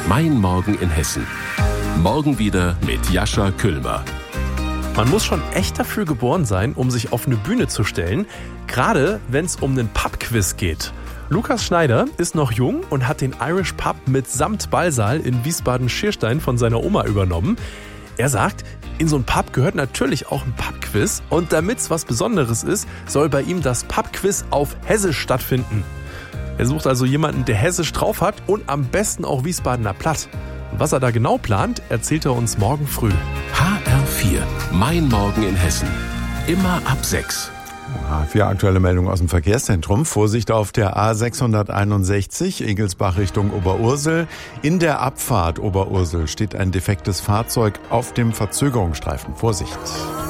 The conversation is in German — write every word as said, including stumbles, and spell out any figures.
Mein Morgen in Hessen. Morgen wieder mit Jascha Küllmer. Man muss schon echt dafür geboren sein, um sich auf eine Bühne zu stellen, gerade wenn es um einen Pub-Quiz geht. Lukas Schneider ist noch jung und hat den Irish Pub mitsamt Ballsaal in Wiesbaden-Schierstein von seiner Oma übernommen. Er sagt, in so ein Pub gehört natürlich auch ein Pub-Quiz und damit es was Besonderes ist, soll bei ihm das Pub-Quiz auf Hessisch stattfinden. Er sucht also jemanden, der Hessisch drauf hat und am besten auch Wiesbadener Platt. Was er da genau plant, erzählt er uns morgen früh. H R vier, Mein Morgen in Hessen. Immer ab sechs. Vier aktuelle Meldungen aus dem Verkehrszentrum. Vorsicht auf der A sechshunderteinundsechzig, Egelsbach Richtung Oberursel. In der Abfahrt Oberursel steht ein defektes Fahrzeug auf dem Verzögerungsstreifen. Vorsicht!